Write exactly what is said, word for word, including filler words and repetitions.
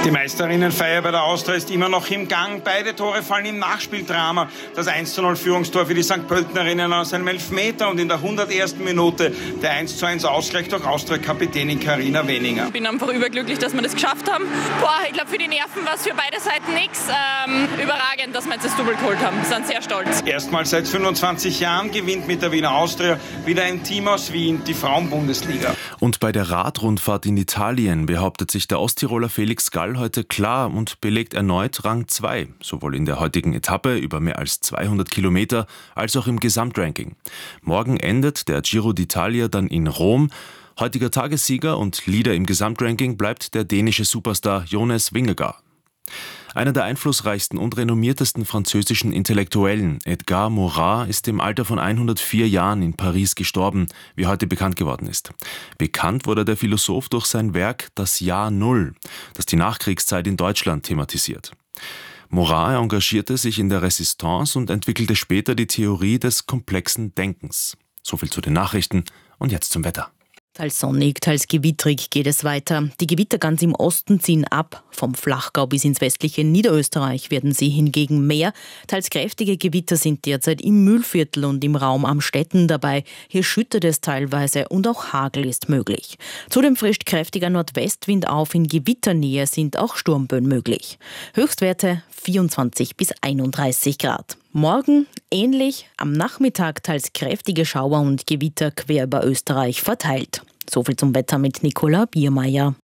Die Meisterinnenfeier bei der Austria ist immer noch im Gang. Beide Tore fallen im Nachspieldrama. Das eins zu null Führungstor für die Sankt Pöltenerinnen aus einem Elfmeter und in der hundertersten Minute der eins zu eins Ausgleich durch Austria-Kapitänin Karina Weninger. Ich bin einfach überglücklich, dass wir das geschafft haben. Boah, ich glaube, für die Nerven war es für beide Seiten nichts. Ähm, überragend, dass wir jetzt das Double geholt haben. Wir sind sehr stolz. Erstmals seit fünfundzwanzig Jahren gewinnt mit der Wiener Austria wieder ein Team aus Wien die Frauenbundesliga. Und bei der Radrundfahrt in Italien behauptet sich der Osttiroler Felix Gall heute klar und belegt erneut Rang zwei, sowohl in der heutigen Etappe über mehr als zweihundert Kilometer als auch im Gesamtranking. Morgen endet der Giro d'Italia dann in Rom. Heutiger Tagessieger und Leader im Gesamtranking bleibt der dänische Superstar Jonas Vingegaard. Einer der einflussreichsten und renommiertesten französischen Intellektuellen, Edgar Morin, ist im Alter von hundertvier Jahren in Paris gestorben, wie heute bekannt geworden ist. Bekannt wurde der Philosoph durch sein Werk Das Jahr Null, das die Nachkriegszeit in Deutschland thematisiert. Morin engagierte sich in der Resistance und entwickelte später die Theorie des komplexen Denkens. Soviel zu den Nachrichten und jetzt zum Wetter. Teils sonnig, teils gewittrig geht es weiter. Die Gewitter ganz im Osten ziehen ab. Vom Flachgau bis ins westliche Niederösterreich werden sie hingegen mehr. Teils kräftige Gewitter sind derzeit im Mühlviertel und im Raum Amstetten dabei. Hier schüttet es teilweise und auch Hagel ist möglich. Zudem frischt kräftiger Nordwestwind auf. In Gewitternähe sind auch Sturmböen möglich. Höchstwerte vierundzwanzig bis einunddreißig Grad. Morgen ähnlich, am Nachmittag teils kräftige Schauer und Gewitter quer über Österreich verteilt. Soviel zum Wetter mit Nicola Biermeier.